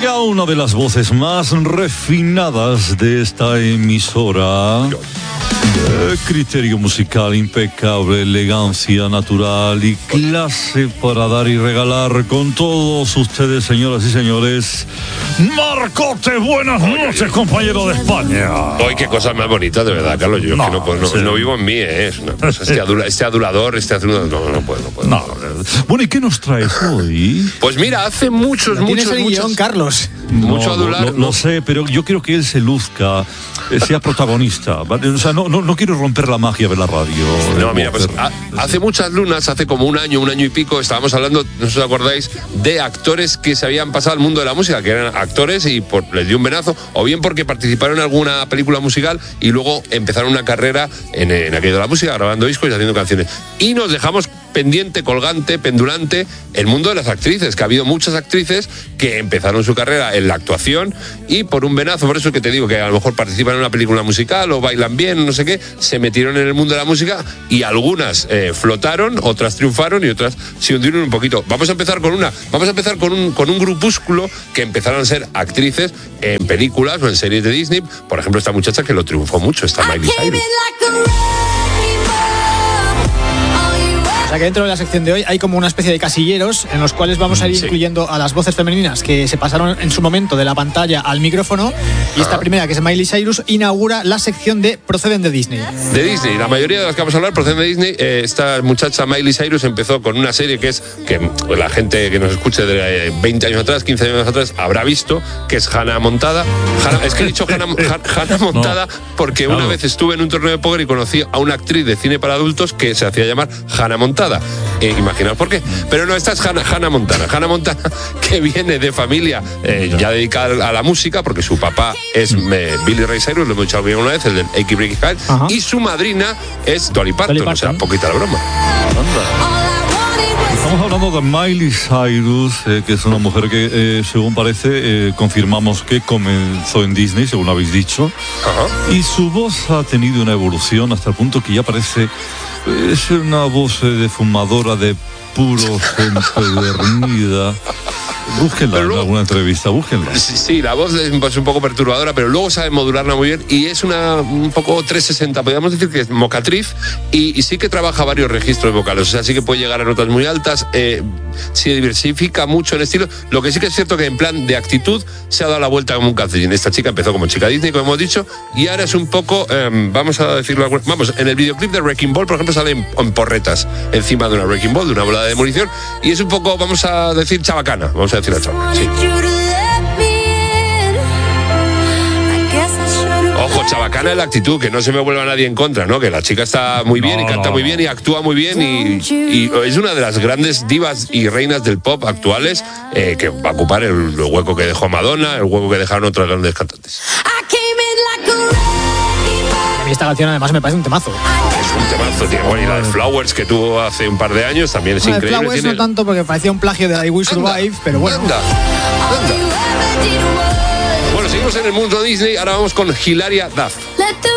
Llega una de las voces más refinadas de esta emisora. Criterio musical impecable, elegancia natural y clase para dar y regalar. Con todos ustedes, señoras y señores, Marcote. Buenas noches, compañero de España. Hoy qué cosas más bonitas, de verdad, Carlos. Yo no vivo en mí, es una cosa. Este adulador, no puedo. Bueno, ¿y qué nos traes hoy? Pues mira, hace muchos guión, Carlos. Mucho adular. Lo sé, pero yo quiero que él se luzca, sea protagonista, ¿vale? O sea, no quiero romper la magia de la radio. No, mira, pues hace muchas lunas, hace como un año y pico, estábamos hablando, no sé si os acordáis, de actores que se habían pasado al mundo de la música, que eran actores y les dio un venazo, o bien porque participaron en alguna película musical y luego empezaron una carrera en aquello de la música, grabando discos y haciendo canciones. Y nos dejamos pendiente, colgante, pendulante, el mundo de las actrices, que ha habido muchas actrices que empezaron su carrera en la actuación y por un venazo, por eso que te digo que a lo mejor participan en una película musical o bailan bien, no sé qué, se metieron en el mundo de la música y algunas flotaron, otras triunfaron y otras se hundieron un poquito. Vamos a empezar con un grupúsculo que empezaron a ser actrices en películas o en series de Disney. Por ejemplo, esta muchacha que lo triunfó mucho, esta Miley Cyrus. O sea que dentro de la sección de hoy hay como una especie de casilleros en los cuales vamos a ir incluyendo a las voces femeninas que se pasaron en su momento de la pantalla al micrófono. Y esta primera, que es Miley Cyrus, inaugura la sección de Proceden de Disney. De Disney, la mayoría de las que vamos a hablar proceden de Disney. Esta muchacha Miley Cyrus empezó con una serie que la gente que nos escuche de 20 años atrás, 15 años atrás, habrá visto, que es Hannah Montada. Es que he dicho Hannah Montada porque una vez estuve en un torneo de póker y conocí a una actriz de cine para adultos que se hacía llamar Hannah Montada. Imaginaos por qué. Pero no, esta es Hannah Montana. Hannah Montana, que viene de familia ya dedicada a la música, porque su papá es Billy Ray Cyrus, lo hemos dicho alguna vez, el del Achy Breaky Heart, y su madrina es Dolly Parton. O sea, poquita la broma. Estamos hablando de Miley Cyrus, que es una mujer que, según parece, confirmamos que comenzó en Disney, según habéis dicho. Y su voz ha tenido una evolución hasta el punto que ya parece ser una voz de fumadora de puros empedernida. Búsquenla en alguna entrevista, búsquenla. Sí, la voz es un poco perturbadora, pero luego sabe modularla muy bien y es un poco 360, podríamos decir que es mocatriz y sí que trabaja varios registros vocales, o sea, sí que puede llegar a notas muy altas, se diversifica mucho en estilo. Lo que sí que es cierto que en plan de actitud se ha dado la vuelta como un calcetín. Esta chica empezó como chica Disney, como hemos dicho, y ahora es un poco, vamos a decirlo, en el videoclip de Wrecking Ball, por ejemplo, sale en porretas encima de una Wrecking Ball, de una bola de munición, y es un poco, vamos a decir, chabacana, vamos a decir la chavaca, sí. Ojo, chabacana es la actitud, que no se me vuelva nadie en contra, ¿no? Que la chica está muy bien y canta muy bien y actúa muy bien y es una de las grandes divas y reinas del pop actuales, que va a ocupar el hueco que dejó Madonna, el hueco que dejaron otras grandes cantantes. A mí esta canción además me parece un temazo. Es un temazo, tío. Bueno, y la de Flowers que tuvo hace un par de años también es increíble. Flowers no tanto porque parecía un plagio de I Will Survive, pero bueno. Anda. Bueno, seguimos en el mundo Disney, ahora vamos con Hilaria Duff.